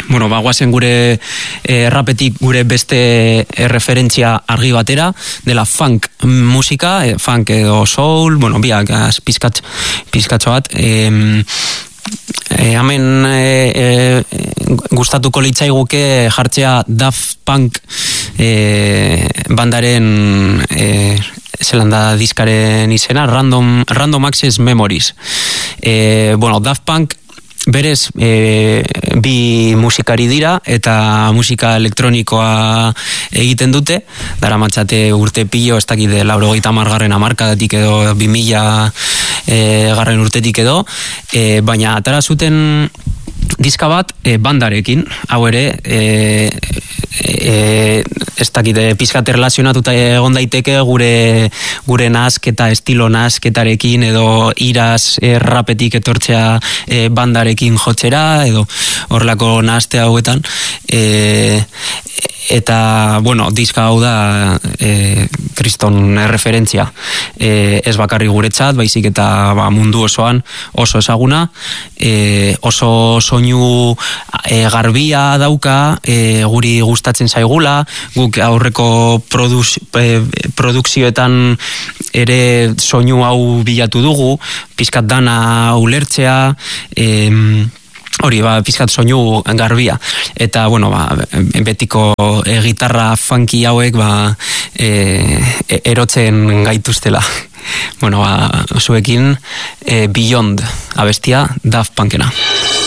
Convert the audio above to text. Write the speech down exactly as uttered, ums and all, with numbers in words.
Bueno, bagoazen gure eh, rapetik gure beste eh, referentzia argi batera, dela funk musika, eh, funk edo soul, bueno, biak pizkat, pizkatxo bat, eh, E, hemen e, e, gustatuko litzaiguke jartzea Daft Punk e, bandaren e, zelan da diskaren izena, Random, Random Access Memories. E, bueno, Daft Punk berez e, bi musikari dira eta musika elektronikoa egiten dute, dara matzate urte pilo, ez dakide laurogeita hamargarren hamarkadatik edo bi mila e, garren urtetik edo, e, baina atara zuten diska bat e, bandarekin, hau ere e, e, ez dakite pizkat erlazionatuta egon daiteke gure gure nasketa, estilo nasketarekin edo iraz e, rapetik etortzea e, bandarekin jotzera edo horrelako naste hauetan e, eta, bueno, diska hau da e, kriston referentzia e, ez bakarri guretzat, baizik eta ba, mundu osoan oso ezaguna, e, oso soinu e, garbia dauka, e, guri gustatzen zaigula, guk aurreko produz, e, produkzioetan ere soinu hau bilatu dugu, pizkat dana ulertzea, e, hori, ba, pizkat soinu garbia. Eta, bueno, ba, betiko e, gitarra funky hauek, ba, e, erotzen gaituztela. Bueno, ba, zuekin, e, Beyond abestia Daft Punkena.